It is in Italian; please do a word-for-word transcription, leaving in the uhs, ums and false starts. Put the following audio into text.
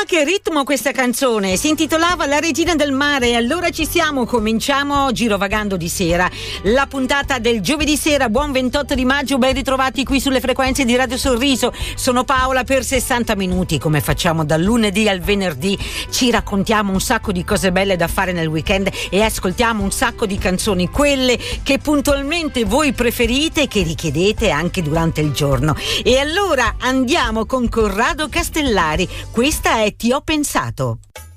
che ritmo questa canzone! Si intitolava La Regina del Mare. Allora ci siamo, cominciamo Girovagando di sera, la puntata del giovedì sera. Buon ventotto di maggio, ben ritrovati qui sulle frequenze di Radio Sorriso. Sono Paola per sessanta minuti, come facciamo dal lunedì al venerdì. Ci raccontiamo un sacco di cose belle da fare nel weekend e ascoltiamo un sacco di canzoni, quelle che puntualmente voi preferite e che richiedete anche durante il giorno. E allora andiamo con Corrado Castellari. Questa è Ti ho pensato.